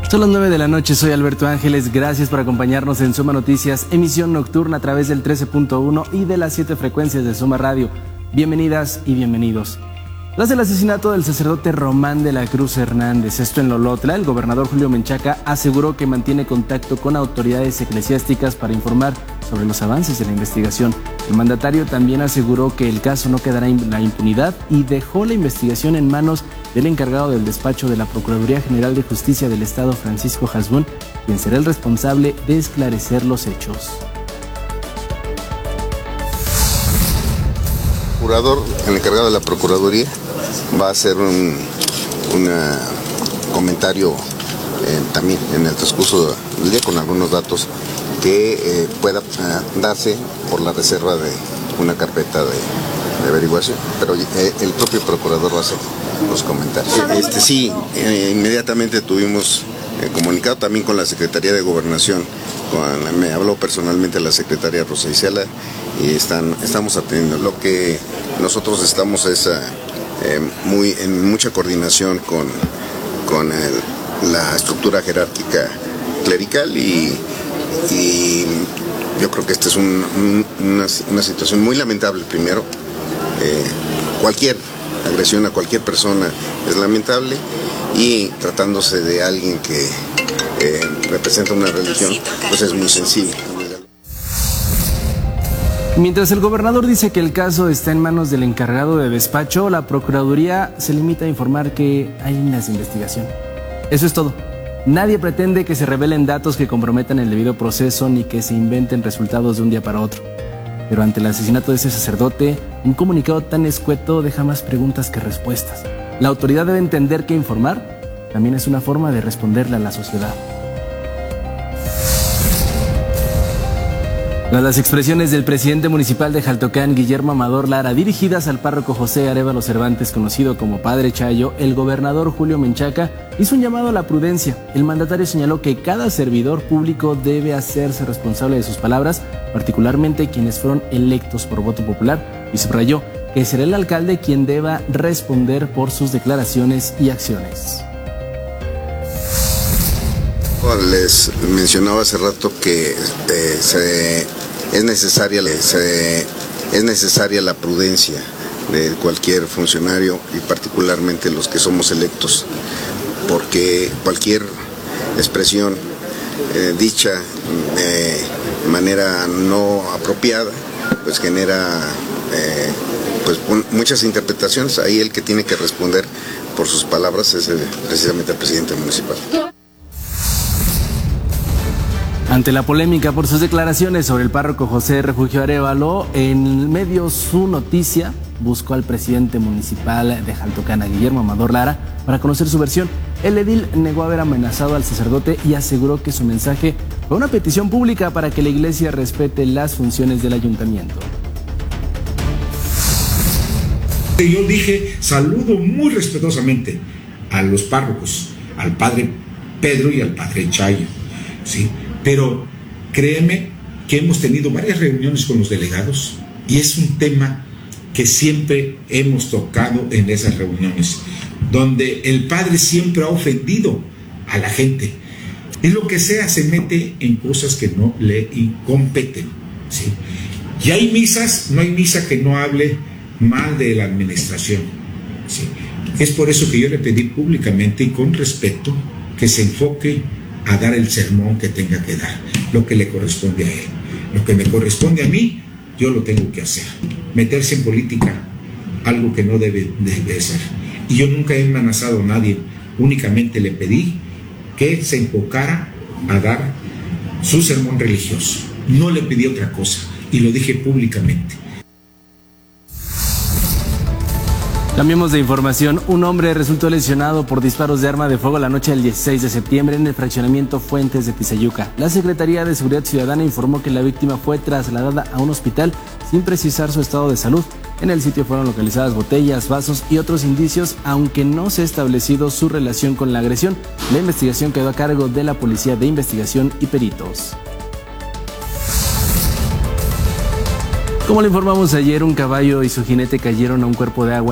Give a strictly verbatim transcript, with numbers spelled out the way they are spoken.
Son las nueve de la noche, soy Alberto Ángeles, gracias por acompañarnos en Suma Noticias, emisión nocturna a través del trece punto uno y de las siete frecuencias de Suma Radio. Bienvenidas y bienvenidos. Tras el asesinato del sacerdote Román de la Cruz Hernández, esto en Lolotla, el gobernador Julio Menchaca aseguró que mantiene contacto con autoridades eclesiásticas para informar sobre los avances de la investigación. El mandatario también aseguró que el caso no quedará en la impunidad y dejó la investigación en manos del encargado del despacho de la Procuraduría General de Justicia del Estado, Francisco Hasbún, quien será el responsable de esclarecer los hechos. El procurador, el encargado de la Procuraduría, va a hacer un una comentario eh, también en el transcurso del día con algunos datos que eh, pueda eh, darse por la reserva de una carpeta de, de averiguación, pero eh, el propio procurador va a hacer los comentarios. Este sí, eh, inmediatamente tuvimos eh, comunicado también con la Secretaría de Gobernación, con, me habló personalmente la secretaria Rosa Isela y están, estamos atendiendo. Lo que nosotros estamos es eh, muy, en mucha coordinación con, con el, la estructura jerárquica clerical y Y yo creo que esta es un, un, una, una situación muy lamentable. Primero, eh, cualquier agresión a cualquier persona es lamentable, y tratándose de alguien que eh, representa una religión, pues es muy sensible. Mientras el gobernador dice que el caso está en manos del encargado de despacho, la Procuraduría se limita a informar que hay unas investigaciones. Eso es todo. Nadie pretende que se revelen datos que comprometan el debido proceso ni que se inventen resultados de un día para otro. Pero ante el asesinato de ese sacerdote, un comunicado tan escueto deja más preguntas que respuestas. La autoridad debe entender que informar también es una forma de responderle a la sociedad. Tras las expresiones del presidente municipal de Jaltocán, Guillermo Amador Lara, dirigidas al párroco José Arévalo Cervantes, conocido como Padre Chayo, el gobernador Julio Menchaca hizo un llamado a la prudencia. El mandatario señaló que cada servidor público debe hacerse responsable de sus palabras, particularmente quienes fueron electos por voto popular, y subrayó que será el alcalde quien deba responder por sus declaraciones y acciones. Les mencionaba hace rato que eh, se, es, necesaria, se, es necesaria la prudencia de cualquier funcionario y particularmente los que somos electos, porque cualquier expresión eh, dicha de manera no apropiada pues genera eh, pues, muchas interpretaciones. Ahí el que tiene que responder por sus palabras es el, precisamente el presidente municipal. Ante la polémica por sus declaraciones sobre el párroco José Refugio Arévalo, en el medio Su Noticia buscó al presidente municipal de Jaltocán, Guillermo Amador Lara, para conocer su versión. El edil negó haber amenazado al sacerdote y aseguró que su mensaje fue una petición pública para que la iglesia respete las funciones del ayuntamiento. Yo dije, saludo muy respetuosamente a los párrocos, al padre Pedro y al padre Chayo, ¿sí? Pero créeme que hemos tenido varias reuniones con los delegados y es un tema que siempre hemos tocado en esas reuniones, donde el padre siempre ha ofendido a la gente. En lo que sea se mete en cosas que no le competen, ¿sí? Y hay misas, no hay misa que no hable mal de la administración, ¿sí? Es por eso que yo le pedí públicamente y con respeto que se enfoque a dar el sermón que tenga que dar, lo que le corresponde a él. Lo que me corresponde a mí, yo lo tengo que hacer. Meterse en política, algo que no debe, debe ser. Y yo nunca he amenazado a nadie, únicamente le pedí que se enfocara a dar su sermón religioso. No le pedí otra cosa, y lo dije públicamente. Cambiemos de información. Un hombre resultó lesionado por disparos de arma de fuego la noche del dieciséis de septiembre en el fraccionamiento Fuentes de Tizayuca. La Secretaría de Seguridad Ciudadana informó que la víctima fue trasladada a un hospital sin precisar su estado de salud. En el sitio fueron localizadas botellas, vasos y otros indicios, aunque no se ha establecido su relación con la agresión. La investigación quedó a cargo de la Policía de Investigación y Peritos. Como le informamos ayer, un caballo y su jinete cayeron a un cuerpo de agua